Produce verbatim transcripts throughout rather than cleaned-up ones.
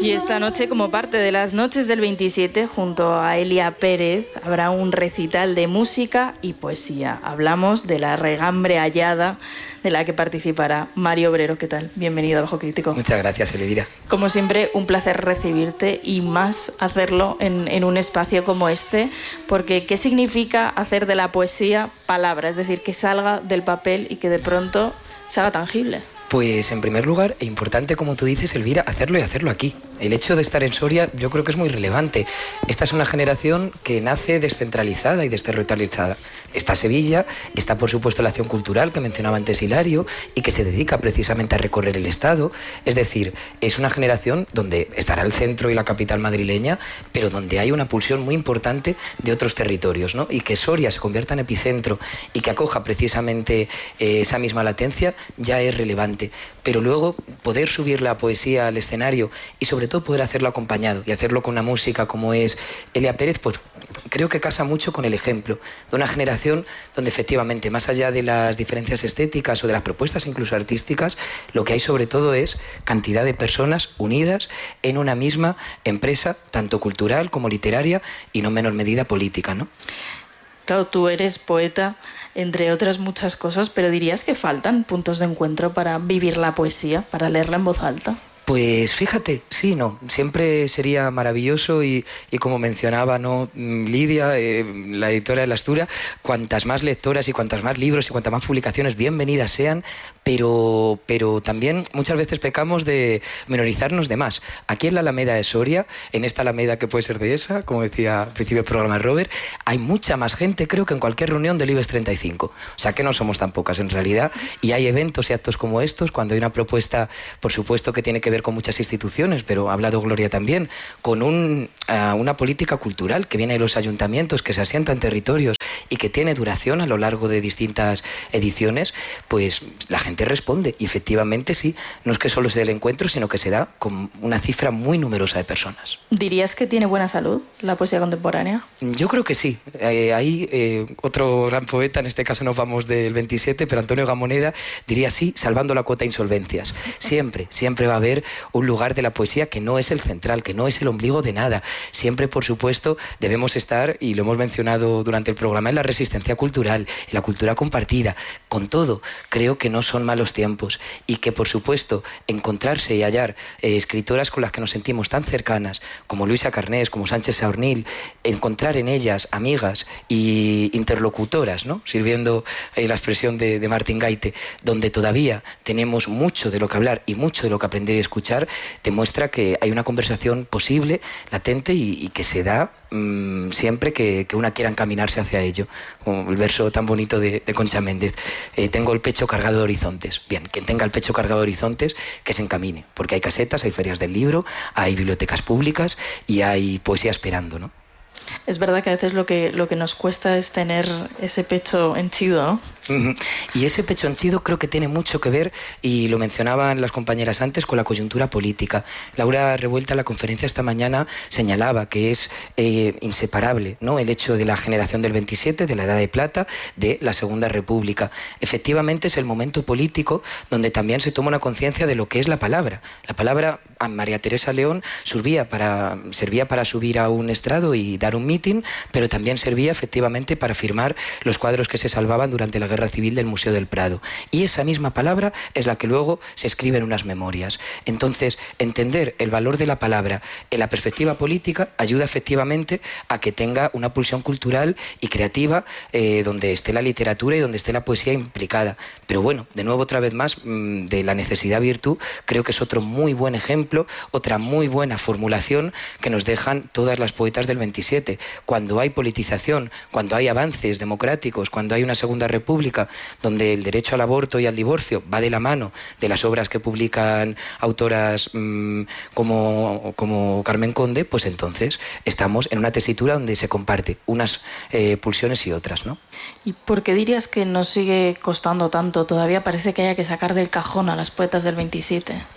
Y esta noche, como parte de las noches del veintisiete, junto a Elia Pérez, habrá un recital de música y poesía. Hablamos de la regambre hallada, de la que participará Mario Obrero. ¿Qué tal? Bienvenido al Ojo Crítico. Muchas gracias, Elvira. Como siempre, un placer recibirte y más hacerlo en, en un espacio como este, porque ¿qué significa hacer de la poesía palabra? Es decir, que salga del papel y que de pronto se haga tangible. Pues en primer lugar, e importante como tú dices, Elvira, hacerlo y hacerlo aquí. El hecho de estar en Soria yo creo que es muy relevante. Esta es una generación que nace descentralizada y desterritorializada. Está Sevilla, está por supuesto la acción cultural que mencionaba antes Hilario y que se dedica precisamente a recorrer el Estado. Es decir, es una generación donde estará el centro y la capital madrileña, pero donde hay una pulsión muy importante de otros territorios, ¿no? Y que Soria se convierta en epicentro y que acoja precisamente eh, esa misma latencia ya es relevante. Pero luego poder subir la poesía al escenario y sobre todo poder hacerlo acompañado y hacerlo con una música como es Elia Pérez, pues creo que casa mucho con el ejemplo de una generación donde efectivamente, más allá de las diferencias estéticas o de las propuestas incluso artísticas, lo que hay sobre todo es cantidad de personas unidas en una misma empresa, tanto cultural como literaria y no en menor medida política, ¿no? Claro, tú eres poeta, entre otras muchas cosas, pero ¿dirías que faltan puntos de encuentro para vivir la poesía, para leerla en voz alta? Pues fíjate, sí, no, siempre sería maravilloso y, y como mencionaba, ¿no? Lidia, eh, la editora de La Asturia, cuantas más lectoras y cuantas más libros y cuantas más publicaciones bienvenidas sean, pero, pero también muchas veces pecamos de menorizarnos de más. Aquí en la Alameda de Soria, en esta Alameda que puede ser de esa, como decía al principio del programa de Robert, hay mucha más gente, creo que en cualquier reunión del IBEX treinta y cinco. O sea que no somos tan pocas en realidad, y hay eventos y actos como estos, cuando hay una propuesta, por supuesto que tiene que ver con muchas instituciones, pero ha hablado Gloria también, con un, uh, una política cultural que viene de los ayuntamientos, que se asienta en territorios y que tiene duración a lo largo de distintas ediciones, pues la gente responde. Y efectivamente sí, no es que solo se dé el encuentro, sino que se da con una cifra muy numerosa de personas. ¿Dirías que tiene buena salud la poesía contemporánea? Yo creo que sí. Eh, ahí eh, otro gran poeta, en este caso nos vamos del veintisiete, pero Antonio Gamoneda diría sí, salvando la cuota de insolvencias. Siempre, siempre va a haber un lugar de la poesía que no es el central, que no es el ombligo de nada. Siempre, por supuesto, debemos estar, y lo hemos mencionado durante el programa, en la resistencia cultural, en la cultura compartida. Con todo, creo que no son malos tiempos y que, por supuesto, encontrarse y hallar eh, escritoras con las que nos sentimos tan cercanas, como Luisa Carnés, como Sánchez Saornil, encontrar en ellas amigas y interlocutoras, ¿no? Sirviendo eh, la expresión de, de Martín Gaite, donde todavía tenemos mucho de lo que hablar y mucho de lo que aprender y escuchar, demuestra que hay una conversación posible, latente y, y que se da mmm, siempre que, que una quiera encaminarse hacia ello. Como el verso tan bonito de, de Concha Méndez, eh, tengo el pecho cargado de horizontes. Bien, quien tenga el pecho cargado de horizontes, que se encamine, porque hay casetas, hay ferias del libro, hay bibliotecas públicas y hay poesía esperando, ¿no? Es verdad que a veces lo que, lo que nos cuesta es tener ese pecho henchido, ¿no? Uh-huh. Y ese pecho henchido creo que tiene mucho que ver, y lo mencionaban las compañeras antes, con la coyuntura política. Laura Revuelta en la conferencia esta mañana señalaba que es eh, inseparable, ¿no?, el hecho de la generación del veintisiete, de la Edad de Plata, de la Segunda República. Efectivamente es el momento político donde también se toma una conciencia de lo que es la palabra. La palabra a María Teresa León servía para, servía para subir a un estrado y dar un mitin, pero también servía efectivamente para firmar los cuadros que se salvaban durante la Guerra Civil del Museo del Prado. Y esa misma palabra es la que luego se escribe en unas memorias. Entonces, entender el valor de la palabra en la perspectiva política ayuda efectivamente a que tenga una pulsión cultural y creativa eh, donde esté la literatura y donde esté la poesía implicada. Pero bueno, de nuevo otra vez más, mmm, de la necesidad-virtud, creo que es otro muy buen ejemplo, otra muy buena formulación que nos dejan todas las poetas del veintisiete. Cuando hay politización, cuando hay avances democráticos, cuando hay una Segunda República donde el derecho al aborto y al divorcio va de la mano de las obras que publican autoras mmm, como, como Carmen Conde, pues entonces estamos en una tesitura donde se comparte unas eh, pulsiones y otras, ¿no? ¿Y por qué dirías que nos sigue costando tanto? Todavía parece que haya que sacar del cajón a las poetas del veintisiete.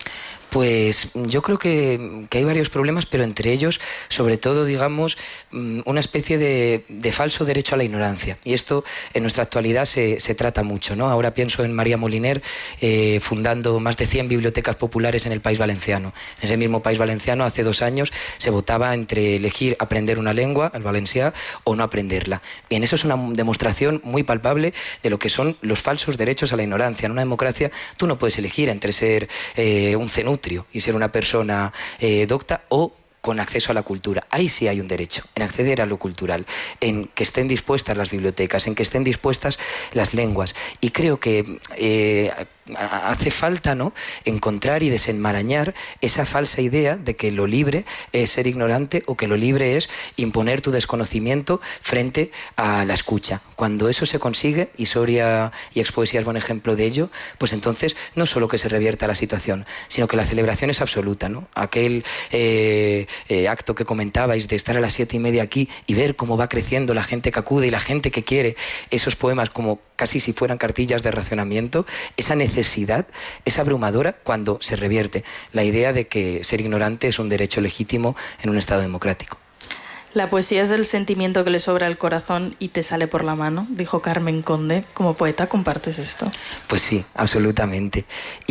Pues yo creo que, que hay varios problemas, pero entre ellos, sobre todo, digamos, una especie de, de falso derecho a la ignorancia. Y esto en nuestra actualidad se, se trata mucho, ¿no? Ahora pienso en María Moliner, eh, fundando más de cien bibliotecas populares en el País Valenciano. En ese mismo País Valenciano, hace dos años, se votaba entre elegir aprender una lengua, el valencià, o no aprenderla. Bien, eso es una demostración muy palpable de lo que son los falsos derechos a la ignorancia. En una democracia tú no puedes elegir entre ser eh, un cenutrio y ser una persona eh, docta o con acceso a la cultura. Ahí sí hay un derecho, en acceder a lo cultural, en que estén dispuestas las bibliotecas, en que estén dispuestas las lenguas. Y creo que eh, hace falta, ¿no?, encontrar y desenmarañar esa falsa idea de que lo libre es ser ignorante o que lo libre es imponer tu desconocimiento frente a la escucha. Cuando eso se consigue, y Soria y Expoesía es buen ejemplo de ello, pues entonces no solo que se revierta la situación, sino que la celebración es absoluta, ¿no? Aquel eh, eh, acto que comentabais de estar a las siete y media aquí y ver cómo va creciendo la gente que acude y la gente que quiere esos poemas como casi si fueran cartillas de racionamiento, esa necesidad es abrumadora cuando se revierte la idea de que ser ignorante es un derecho legítimo en un Estado democrático. La poesía es el sentimiento que le sobra al corazón y te sale por la mano, dijo Carmen Conde. Como poeta, ¿compartes esto? Pues sí, absolutamente.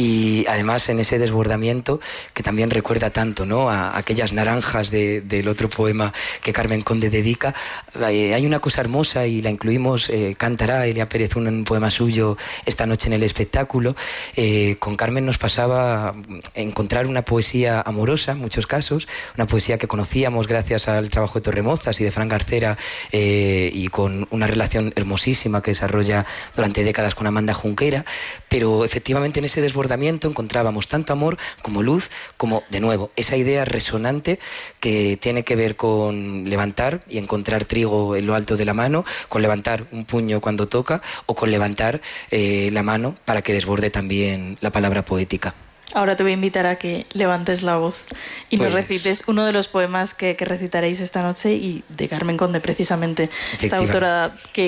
Y además en ese desbordamiento que también recuerda tanto, ¿no?, a aquellas naranjas de, del otro poema que Carmen Conde dedica, hay una cosa hermosa y la incluimos, eh, cantará Elia Pérez un, un poema suyo esta noche en el espectáculo. Eh, con Carmen nos pasaba encontrar una poesía amorosa, en muchos casos, una poesía que conocíamos gracias al trabajo de Remozas y de Fran Garcera, eh, y con una relación hermosísima que desarrolla durante décadas con Amanda Junquera, pero efectivamente en ese desbordamiento encontrábamos tanto amor como luz, como, de nuevo, esa idea resonante que tiene que ver con levantar y encontrar trigo en lo alto de la mano, con levantar un puño cuando toca o con levantar eh, la mano para que desborde también la palabra poética. Ahora te voy a invitar a que levantes la voz y pues... nos recites uno de los poemas que, que recitaréis esta noche, y de Carmen Conde, precisamente, esta autora que